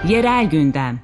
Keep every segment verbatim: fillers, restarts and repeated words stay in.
Yerel gündem.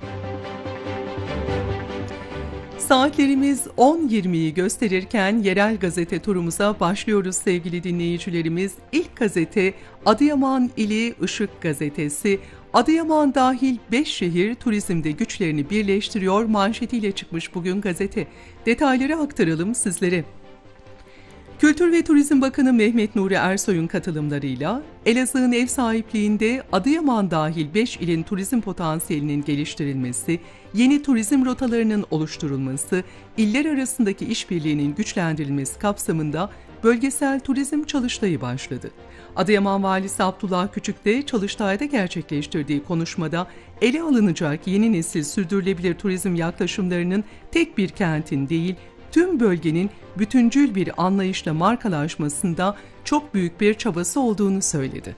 Saatlerimiz on yirmiyi gösterirken yerel gazete turumuza başlıyoruz sevgili dinleyicilerimiz. İlk gazete Adıyaman İli Işık Gazetesi. Adıyaman dahil beş şehir turizmde güçlerini birleştiriyor manşetiyle çıkmış bugün gazete. Detayları aktaralım sizlere. Kültür ve Turizm Bakanı Mehmet Nuri Ersoy'un katılımlarıyla Elazığ'ın ev sahipliğinde Adıyaman dahil beş ilin turizm potansiyelinin geliştirilmesi, yeni turizm rotalarının oluşturulması, iller arasındaki işbirliğinin güçlendirilmesi kapsamında bölgesel turizm çalıştayı başladı. Adıyaman Valisi Abdullah Küçük de çalıştayda gerçekleştirdiği konuşmada ele alınacak yeni nesil sürdürülebilir turizm yaklaşımlarının tek bir kentin değil, tüm bölgenin bütüncül bir anlayışla markalaşmasında çok büyük bir çabası olduğunu söyledi.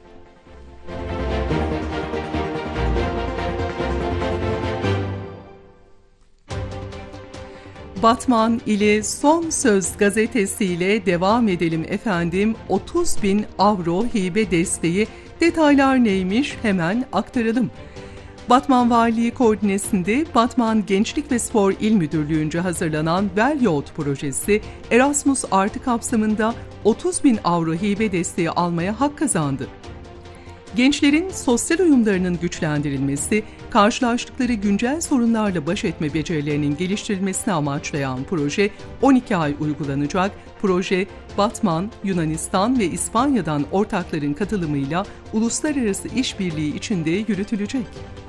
Batman ili Son Söz gazetesiyle devam edelim efendim. otuz bin avro hibe desteği, detaylar neymiş hemen aktaralım. Batman Valiliği koordinesinde Batman Gençlik ve Spor İl Müdürlüğü'nce hazırlanan Velyot projesi Erasmus Artı kapsamında otuz bin avro hibe desteği almaya hak kazandı. Gençlerin sosyal uyumlarının güçlendirilmesi, karşılaştıkları güncel sorunlarla baş etme becerilerinin geliştirilmesini amaçlayan proje on iki ay uygulanacak. Proje Batman, Yunanistan ve İspanya'dan ortakların katılımıyla uluslararası işbirliği içinde yürütülecek.